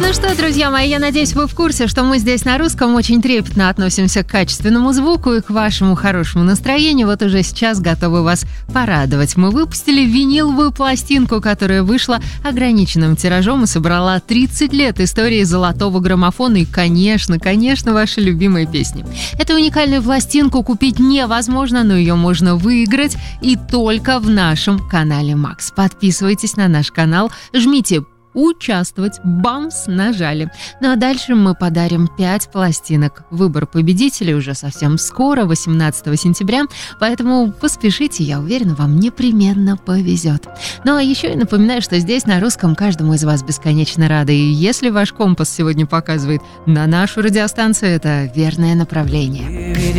Ну что, друзья мои, я надеюсь, вы в курсе, что мы здесь на русском очень трепетно относимся к качественному звуку и к вашему хорошему настроению. Вот уже сейчас готовы вас порадовать. Мы выпустили виниловую пластинку, которая вышла ограниченным тиражом и собрала 30 лет истории золотого граммофона и, конечно, ваши любимые песни. Эту уникальную пластинку купить невозможно, но ее можно выиграть и только в нашем канале Макс. Подписывайтесь на наш канал, жмите «Участвовать», бамс, нажали. Ну а дальше мы подарим 5 пластинок. Выбор победителей уже совсем скоро, 18 сентября, поэтому поспешите, я уверена, вам непременно повезет. Ну а еще я напоминаю, что здесь на русском каждому из вас бесконечно рада, и если ваш компас сегодня показывает на нашу радиостанцию, это верное направление.